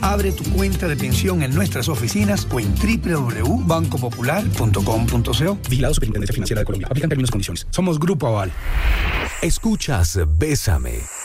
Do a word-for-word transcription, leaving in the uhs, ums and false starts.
Abre tu cuenta de pensión en nuestras oficinas o en doble u doble u doble u punto banco popular punto com punto co. Vigilado Superintendencia Financiera de Colombia. Aplican términos y condiciones. Somos Grupo Aval. Escuchas Bésame.